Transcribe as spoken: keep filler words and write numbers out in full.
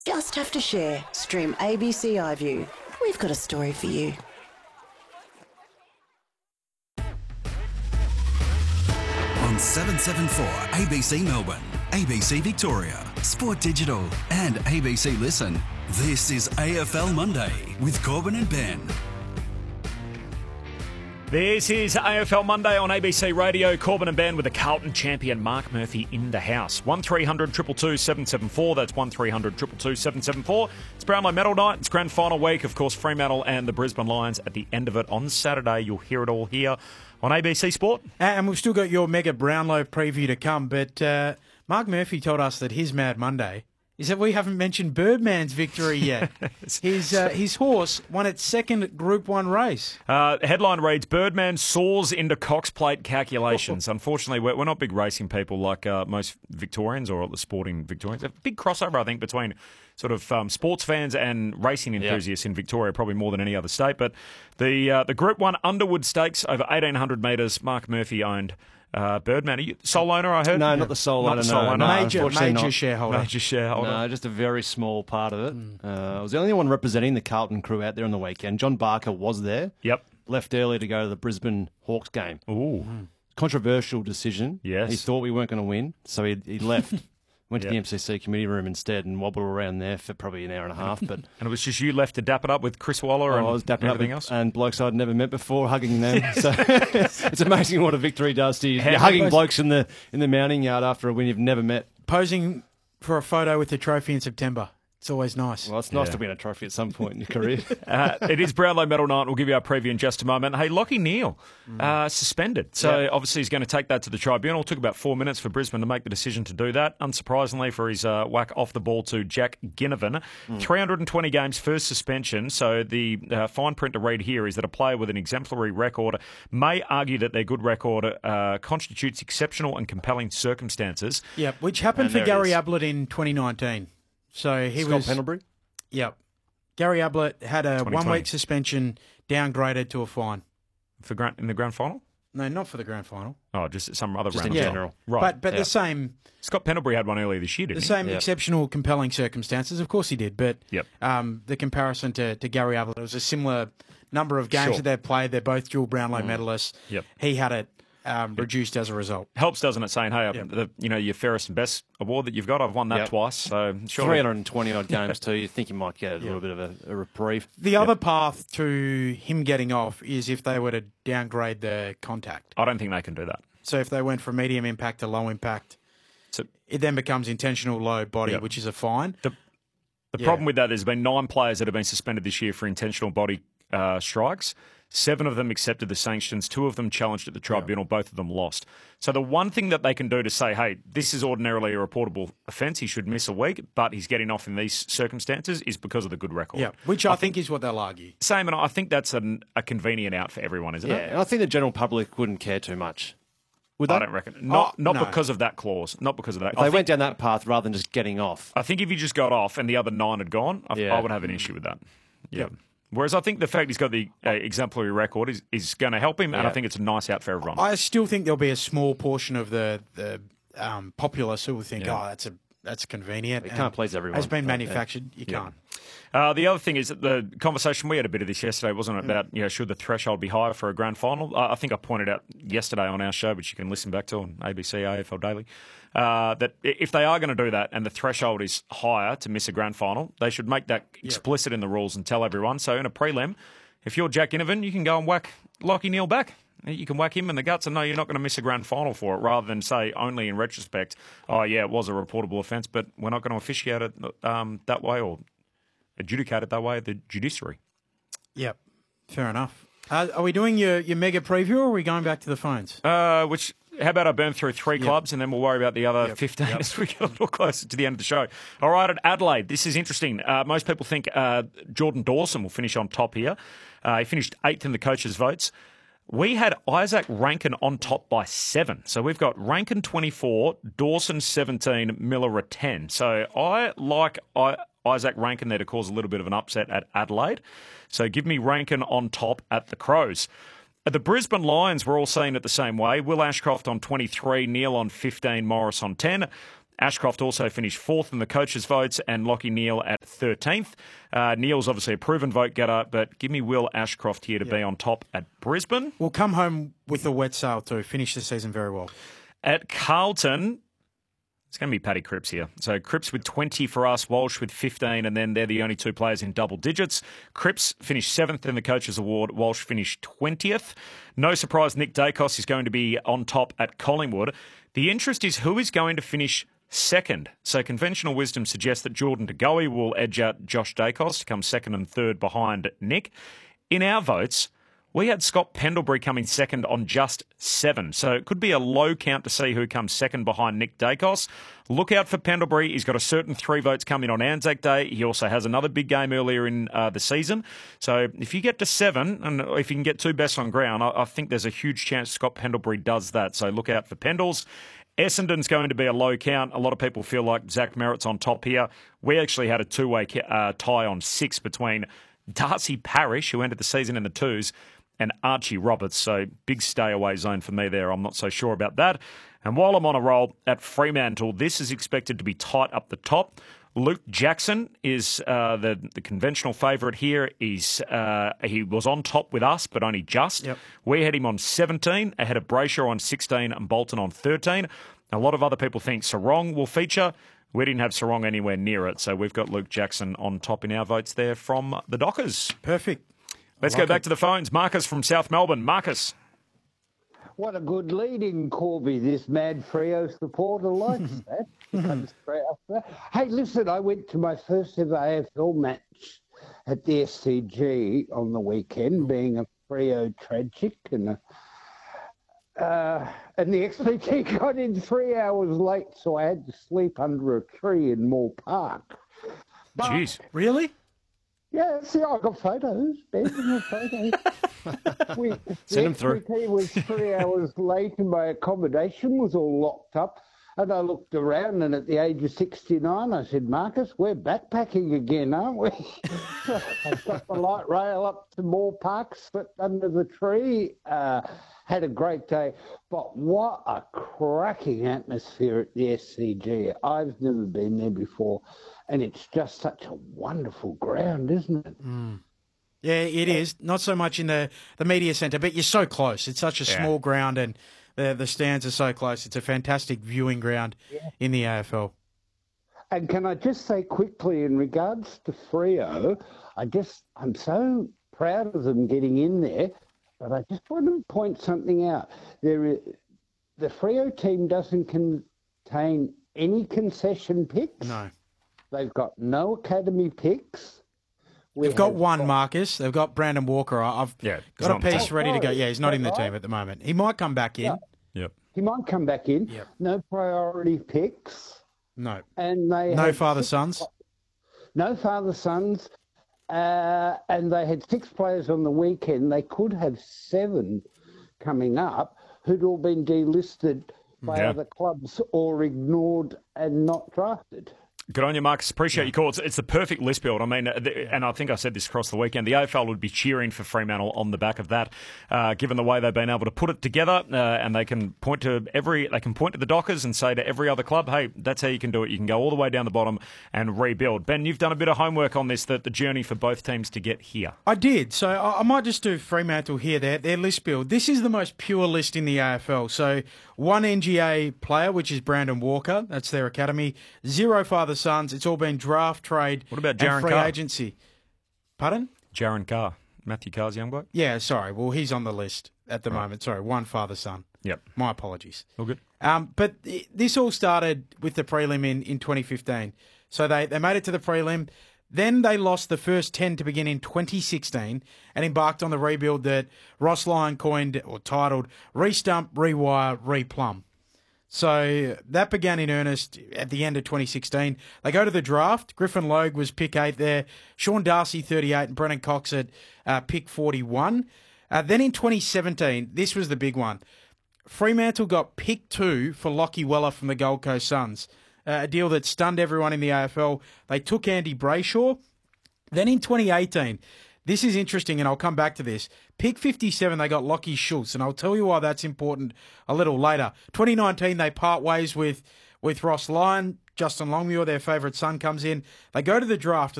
Just have to share. Stream A B C iView. We've got a story for you. On seven seventy-four A B C Melbourne, A B C Victoria, Sport Digital and A B C Listen. This is A F L Monday with Corbin and Ben. This is A F L Monday on A B C Radio. Corbin and Ben with the Carlton champion Mark Murphy in the house. one three hundred two two two seven seven four. That's one three hundred two two two seven seven four. It's Brownlow Medal night. It's grand final week. Of course, Fremantle and the Brisbane Lions at the end of it on Saturday. You'll hear it all here on A B C Sport. And we've still got your mega Brownlow preview to come. But uh, Mark Murphy told us that his Mad Monday is that we haven't mentioned Birdman's victory yet. his uh, his horse won its second Group one race. Uh, headline reads, Birdman soars into Cox Plate calculations. Unfortunately, we're, we're not big racing people like uh, most Victorians or the sporting Victorians. A big crossover, I think, between sort of um, sports fans and racing enthusiasts yeah. in Victoria, probably more than any other state. But the uh, the Group one Underwood Stakes over eighteen hundred metres, Mark Murphy owned. Uh, Birdman, are you sole owner, I heard? No, not the sole not owner. The sole no, owner. No, major, major not. shareholder. Major shareholder. No, just a very small part of it. Mm. Uh, I was the only one representing the Carlton crew out there on the weekend. John Barker was there. Yep. Left early to go to the Brisbane Hawks game. Ooh. Mm. Controversial decision. Yes. He thought we weren't going to win, so he, he left. Went to yep. the M C C committee room instead and wobbled around there for probably an hour and a half. But and it was just you left to dap it up with Chris Waller oh, and I was dapping everything up else? And blokes I'd never met before, hugging them. So it's amazing what a victory does to you. How You're hugging most- blokes in the in the mounting yard after a win you've never met. Posing for a photo with the trophy in September. It's always nice. Well, it's nice Yeah. to win a trophy at some point in your career. uh, it is Brownlow Medal night. We'll give you our preview in just a moment. Hey, Lockie Neal, uh, suspended. So Yeah. obviously he's going to take that to the tribunal. It took about four minutes for Brisbane to make the decision to do that. Unsurprisingly for his uh, whack off the ball to Jack Ginnivan. Mm. three hundred twenty games, first suspension. So the uh, fine print to read here is that a player with an exemplary record may argue that their good record uh, constitutes exceptional and compelling circumstances. Yeah, which happened And for there it Gary is. Ablett in twenty nineteen. So he Scott was Pendlebury? Yep. Gary Ablett had a twenty twenty. one-week suspension downgraded to a fine. For grand, in the grand final? No, not for the grand final. Oh, just some other Just round. in as well. general. Right. But but yeah. the same Scott Pendlebury had one earlier this year, the didn't he? same Yep. exceptional, compelling circumstances. Of course he did. But Yep. um, the comparison to, to Gary Ablett, it was a similar number of games Sure. that they've played. They're both dual Brownlow medalists. Yep. He had it um, reduced as a result. Helps, doesn't it, saying, hey, Yep. the, you know, your fairest and best award that you've got, I've won that Yep. twice. So three surely, hundred twenty odd games too. You think you might get a little bit of a, a reprieve. The other path to him getting off is if they were to downgrade the contact. I don't think they can do that. So if they went from medium impact to low impact, So it then becomes intentional low body, Yep. which is a fine. the the Yeah. problem with that, there's been nine players that have been suspended this year for intentional body uh, strikes. Seven of them accepted the sanctions. Two of them challenged at the tribunal. Both of them lost. So the one thing that they can do to say, hey, this is ordinarily a reportable offence, he should miss a week, but he's getting off in these circumstances, is because of the good record. Yeah, which I, think, is what they'll argue. Same, and I think that's an, a convenient out for everyone, isn't Yeah, it? and I think the general public wouldn't care too much. Would I they? don't reckon. Not Oh, not no. because of that clause. Not because of that. If I they think, went down that path rather than just getting off. I think if he just got off and the other nine had gone, I, Yeah. I would have an issue with that. Yeah. Yep. Whereas I think the fact he's got the uh, exemplary record is, is going to help him, and I Yeah. think it's a nice out for everyone. I still think there'll be a small portion of the the um, populace who will think, Yeah. oh, that's a that's convenient. You and can't please everyone. Has been but, yeah. manufactured. You Yeah. can't. Uh, the other thing is that the conversation, we had a bit of this yesterday, wasn't it, about, you know, should the threshold be higher for a grand final? Uh, I think I pointed out yesterday on our show, which you can listen back to on A B C A F L Daily, uh, that i- if they are going to do that and the threshold is higher to miss a grand final, they should make that explicit in the rules and tell everyone. So in a prelim, if you're Jack Ginnivan, you can go and whack Lockie Neal back. You can whack him in the guts and know you're not going to miss a grand final for it, rather than say only in retrospect, oh, yeah, it was a reportable offence, but we're not going to officiate it um, that way or adjudicate it that way at the judiciary. Yep. Fair enough. Uh, are we doing your, your mega preview or are we going back to the phones? Uh, which, how about I burn through three Yep. clubs and then we'll worry about the other Yep. fifteen Yep. as we get a little closer to the end of the show. All right, at Adelaide, this is interesting. Uh, most people think uh, Jordan Dawson will finish on top here. Uh, he finished eighth in the coaches' votes. We had Isaac Rankin on top by seven. So we've got Rankin twenty-four, Dawson seventeen, Miller at ten. So I like I, Isaac Rankin there to cause a little bit of an upset at Adelaide. So give me Rankin on top at the Crows. At the Brisbane Lions, we're all seeing it the same way. Will Ashcroft on twenty-three, Neil on fifteen, Morris on ten. Ashcroft also finished fourth in the coaches' votes and Lockie Neal at thirteenth. Uh, Neal's obviously a proven vote getter, but give me Will Ashcroft here to yep. be on top at Brisbane. We'll come home with the wet sail too. Finish the season very well. At Carlton, it's going to be Paddy Cripps here. So Cripps with twenty for us, Walsh with fifteen, and then they're the only two players in double digits. Cripps finished seventh in the Coaches' Award. Walsh finished twentieth. No surprise, Nick Dacos is going to be on top at Collingwood. The interest is who is going to finish second. So conventional wisdom suggests that Jordan De Goey will edge out Josh Dacos to come second and third behind Nick. In our votes, we had Scott Pendlebury coming second on just seven. So it could be a low count to see who comes second behind Nick Dacos. Look out for Pendlebury. He's got a certain three votes coming on Anzac Day. He also has another big game earlier in uh, the season. So if you get to seven, and if you can get two best on ground, I, I think there's a huge chance Scott Pendlebury does that. So look out for Pendles. Essendon's going to be a low count. A lot of people feel like Zach Merritt's on top here. We actually had a two-way uh, tie on six between Darcy Parish, who ended the season in the twos, and Archie Roberts. So big stay-away zone for me there. I'm not so sure about that. And while I'm on a roll at Fremantle, this is expected to be tight up the top. Luke Jackson is uh, the, the conventional favourite here. He's uh, he was on top with us, but only just. Yep. We had him on seventeen, ahead of Brayshaw on sixteen and Bolton on thirteen. A lot of other people think Sarong will feature. We didn't have Sarong anywhere near it, so we've got Luke Jackson on top in our votes there from the Dockers. Perfect. Let's like go back it. to the phones. Marcus from South Melbourne. Marcus. What a good lead-in, Corby. This mad Freo supporter likes that. Comes straight up there. Hey, listen, I went to my first ever A F L match at the S C G on the weekend, being a Freo tragic, and a, uh, and the X P G got in three hours late, so I had to sleep under a tree in Moore Park. But, Jeez, really? Yeah, see, I got photos. Ben, got photos. we, Send them through. He was three hours late and my accommodation was all locked up. And I looked around and at the age of sixty-nine, I said, Marcus, we're backpacking again, aren't we? So I got the light rail up to Moore Park, slept under the tree, uh, had a great day. But what a cracking atmosphere at the S C G. I've never been there before. And it's just such a wonderful ground, isn't it? Mm. Yeah, it is. Not so much in the, the media centre, but you're so close. It's such a yeah. small ground and the the stands are so close. It's a fantastic viewing ground yeah. in the A F L. And can I just say quickly, in regards to Freo, I just, I'm so proud of them getting in there, but I just want to point something out. There is, the Freo team doesn't contain any concession picks. No. They've got no academy picks. We They've got one, got... Marcus. They've got Brandon Walker. I've yeah, got a piece oh, ready sorry. to go. Yeah, he's not in the right? team at the moment. He might come back in. Yeah. Yep. He might come back in. Yep. No priority picks. No. And they no had father six... sons. No father sons. Uh, and they had six players on the weekend. They could have seven coming up who'd all been delisted by yeah. other clubs or ignored and not drafted. Good on you, Marcus. Appreciate your call. It's, it's the perfect list build. I mean, and I think I said this across the weekend, the A F L would be cheering for Fremantle on the back of that, uh, given the way they've been able to put it together, uh, and they can point to every, they can point to the Dockers and say to every other club, hey, that's how you can do it. You can go all the way down the bottom and rebuild. Ben, you've done a bit of homework on this, the, the journey for both teams to get here. I did. So I, I might just do Fremantle here, their, their list build. This is the most pure list in the A F L. So one N G A player, which is Brandon Walker. That's their academy. Zero father sons. It's all been draft, trade, what about and Jaron free Carr? agency. Pardon? Jaron Carr. Matthew Carr's young bloke? Yeah, sorry. Well, he's on the list at the right. moment. Sorry, one father son. Yep. My apologies. All good. Um, but this all started with the prelim in, in twenty fifteen. So they, they made it to the prelim. Then they lost the first ten to begin in twenty sixteen and embarked on the rebuild that Ross Lyon coined or titled Restump, Rewire, Replumb. So that began in earnest at the end of twenty sixteen. They go to the draft. Griffin Logue was pick eight there. Sean Darcy, thirty-eight, and Brennan Cox at uh, pick forty-one. Uh, then in twenty seventeen, this was the big one. Fremantle got pick two for Lockie Weller from the Gold Coast Suns, uh, a deal that stunned everyone in the A F L. They took Andy Brayshaw. Then in twenty eighteen, this is interesting, and I'll come back to this. Pick fifty-seven, they got Lockie Schultz, and I'll tell you why that's important a little later. twenty nineteen, they part ways with, with Ross Lyon. Justin Longmuir, their favourite son, comes in. They go to the draft.